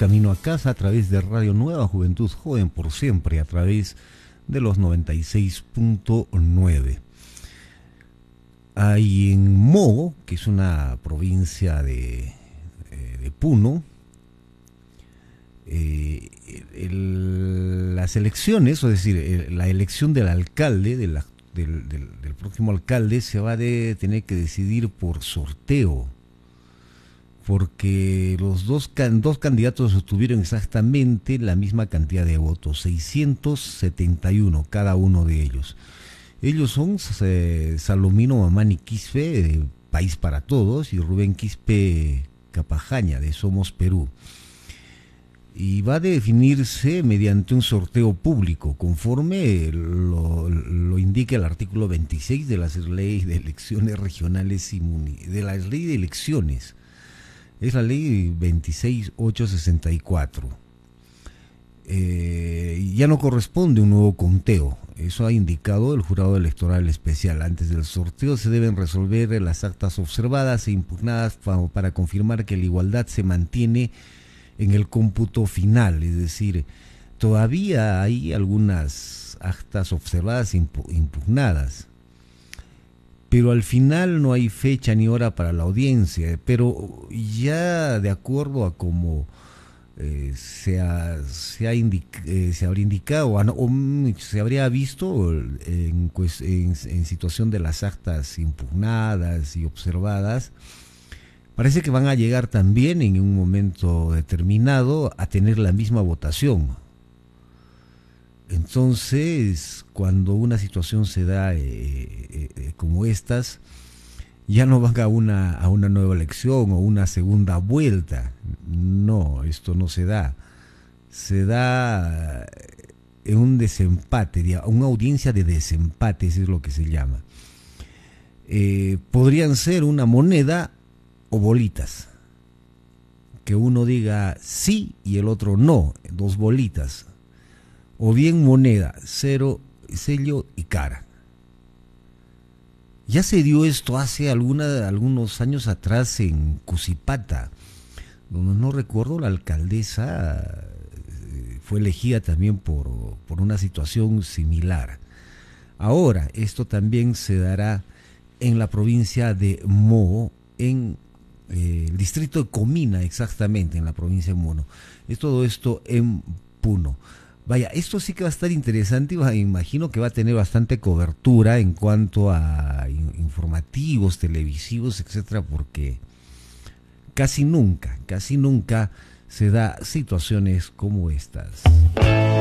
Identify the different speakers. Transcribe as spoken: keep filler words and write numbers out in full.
Speaker 1: Camino a Casa a través de Radio Nueva Juventud Joven por siempre, a través de los noventa y seis punto nueve. Hay en Mogo, que es una provincia de, de Puno, eh, el, las elecciones, es decir, el, la elección del alcalde, de la, del, del, del próximo alcalde, se va a de tener que decidir por sorteo, porque los dos, dos candidatos obtuvieron exactamente la misma cantidad de votos, seiscientos setenta y uno cada uno de ellos. Ellos son eh, Salomino Mamani Quispe, de País para Todos, y Rubén Quispe Capajaña, de Somos Perú. Y va a definirse mediante un sorteo público, conforme lo, lo indica el artículo veintiséis de las leyes de elecciones regionales y de la ley de elecciones. Es la ley veintiséis mil ochocientos sesenta y cuatro. Eh, ya no corresponde un nuevo conteo. Eso ha indicado el jurado electoral especial. Antes del sorteo se deben resolver las actas observadas e impugnadas para, para confirmar que la igualdad se mantiene en el cómputo final. Es decir, todavía hay algunas actas observadas e impugnadas, pero al final no hay fecha ni hora para la audiencia. Pero ya de acuerdo a cómo Eh, se, ha, se, ha indica, eh, se habría indicado o, o se habría visto en, pues, en, en situación de las actas impugnadas y observadas, parece que van a llegar también en un momento determinado a tener la misma votación. Entonces, cuando una situación se da eh, eh, como estas, ya no van a una, a una nueva elección o una segunda vuelta. No, esto no se da. Se da en un desempate, una audiencia de desempate, eso es lo que se llama. Eh, podrían ser una moneda o bolitas. Que uno diga sí y el otro no, dos bolitas. O bien moneda, cero, sello y cara. Ya se dio esto hace alguna, algunos años atrás en Cusipata, donde no recuerdo, la alcaldesa eh, fue elegida también por, por una situación similar. Ahora, esto también se dará en la provincia de Moho, en eh, el distrito de Comina, exactamente, en la provincia de Moho. Es todo esto en Puno. Vaya, esto sí que va a estar interesante y imagino que va a tener bastante cobertura en cuanto a informativos, televisivos, etcétera, porque casi nunca, casi nunca se da situaciones como estas.